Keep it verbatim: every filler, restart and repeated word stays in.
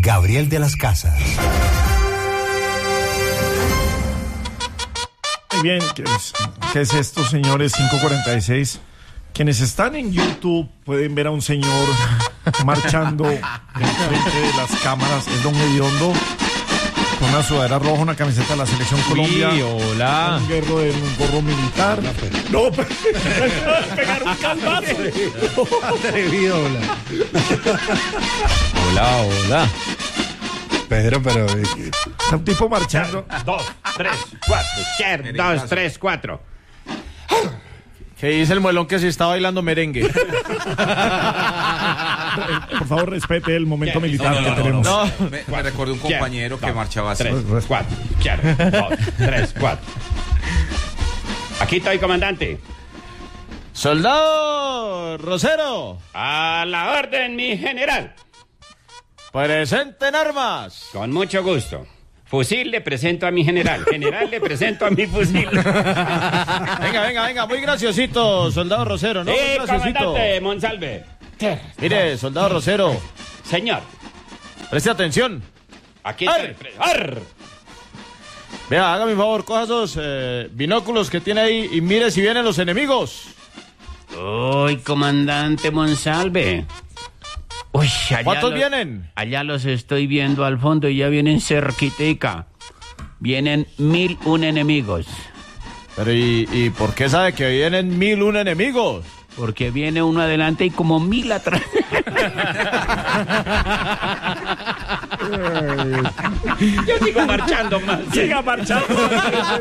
Gabriel de las Casas. Muy bien, ¿qué es, qué es esto, señores? cinco cuarenta y seis. Quienes están en YouTube pueden ver a un señor marchando en frente de las cámaras. Es don Hediondo, con una sudadera roja, una camiseta de la Selección Colombia. Sí, hola. Un guerrero de un gorro militar. No, pero pegar un calvazo. Atrevido, hola. Hola, hola. Pedro, pero... Está un tipo marchando. Dos, tres, cuatro. Cher, dos, tres, cuatro. ¿Qué dice el muelón que se está bailando merengue? Por favor, respete el momento militar No, no, no, que tenemos. No, Me, me recordé un compañero que marchaba así. Tres, cuatro. Cher, dos, tres, cuatro. Aquí estoy, comandante. Soldado Rosero, A la orden, mi general. presenten armas. Con mucho gusto. Fusil le presento a mi general. General le presento a mi fusil. Venga, venga, venga, muy graciosito, soldado Rosero, ¿no? Muy Sí, graciosito. comandante Monsalve. Mire, soldado Rosero, Señor, preste atención. aquí ¡Ar! estoy. pre- ¡Ar! Vea, hágame un favor, coja esos eh, binóculos que tiene ahí y mire si vienen los enemigos. Uy, comandante Monsalve. Uy, allá ¿Cuántos los- vienen? Allá los estoy viendo al fondo y ya vienen cerquitica. Vienen mil un enemigos. Pero ¿y, y por qué sabe que vienen mil un enemigos? Porque viene uno adelante y como mil atrás. Yo sigo marchando más. Siga marchando.